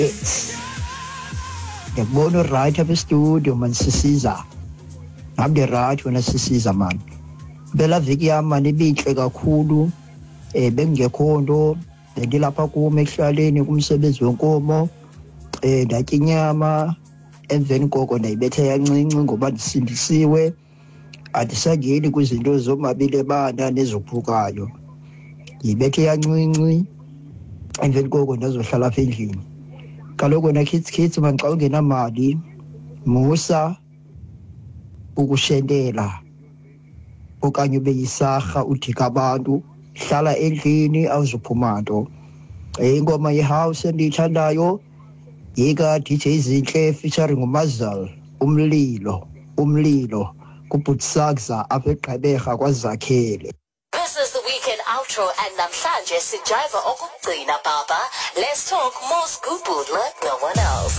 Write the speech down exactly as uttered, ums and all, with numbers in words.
Ngiyakubona right apha studio man sisiza. Nami right wena sisiza man. Bela viki yami man ibinhle kakhulu. Eh bengekho nto ngilapha kuma ekuhlaleni kumsebenzi wenkomo. Eh ndatya inyama emveni koko ndayibetha yancinci ngoba ndisindisiwe. Andisangeni kwizinto zomabile bana nezophukayo. Ngiyibethe yancinci emveni koko ndazohlala apha endlini. Kaloku wena kids kids man xa ungenamali musa ukushentela okanye ube yisarha udika abantu hlala endlini awuzuphuma nto. Ingoma yehouse endiyithandayo yika D J Zinhle featuring uMazal umlilo umlilo kuButsakza apha eGqeberha kwaZakhele. This is the weekend outro and namhlanje sijiva okugcina baba. Let's talk more scoop like no one else.